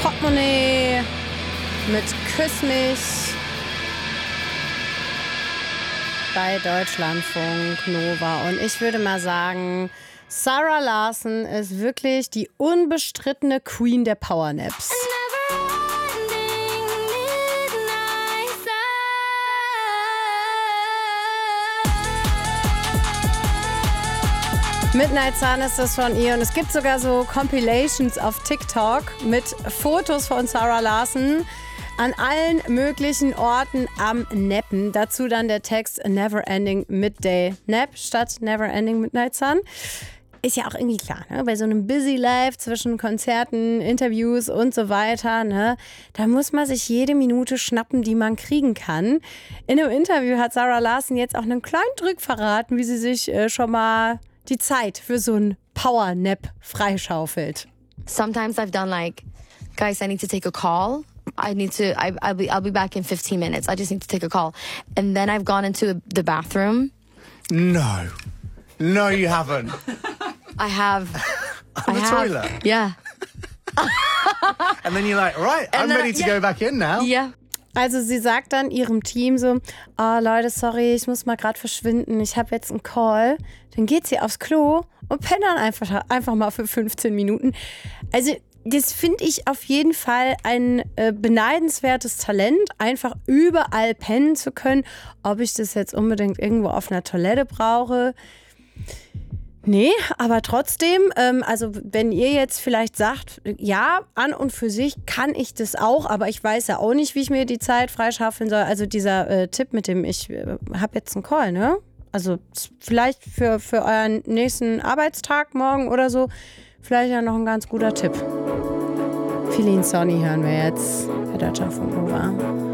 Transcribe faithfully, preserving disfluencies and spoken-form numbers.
Portemonnaie mit Küss mich bei Deutschlandfunk Nova. Und ich würde mal sagen, Zara Larsson ist wirklich die unbestrittene Queen der Powernaps. Midnight Sun ist das von ihr und es gibt sogar so Compilations auf TikTok mit Fotos von Zara Larsson an allen möglichen Orten am Nappen. Dazu dann der Text Never Ending Midday Nap statt Never Ending Midnight Sun. Ist ja auch irgendwie klar, ne? Bei so einem Busy Life zwischen Konzerten, Interviews und so weiter, ne? Da muss man sich jede Minute schnappen, die man kriegen kann. In einem Interview hat Zara Larsson jetzt auch einen kleinen Trick verraten, wie sie sich äh, schon mal die Zeit für so ein Power-Nap freischaufelt. Sometimes I've done like, guys, I need to take a call. I need to, I, I'll be, I'll be back in fifteen minutes. I just need to take a call. And then I've gone into the bathroom. No. No, you haven't. I have. On I the have, toilet? Yeah. And then you're like, right, I'm then, ready to yeah. go back in now. Yeah. Also sie sagt dann ihrem Team so, oh Leute, sorry, ich muss mal gerade verschwinden, ich habe jetzt einen Call. Dann geht sie aufs Klo und pennt dann einfach, einfach mal für fünfzehn Minuten. Also das finde ich auf jeden Fall ein äh, beneidenswertes Talent, einfach überall pennen zu können. Ob ich das jetzt unbedingt irgendwo auf einer Toilette brauche, nee, aber trotzdem, ähm, also wenn ihr jetzt vielleicht sagt, ja, an und für sich kann ich das auch, aber ich weiß ja auch nicht, wie ich mir die Zeit freischaufeln soll. Also dieser äh, Tipp mit dem, ich äh, habe jetzt einen Call, ne? Also vielleicht für, für euren nächsten Arbeitstag morgen oder so, vielleicht ja noch ein ganz guter Tipp. Feeling Sonny hören wir jetzt bei Deutschlandfunk Nova.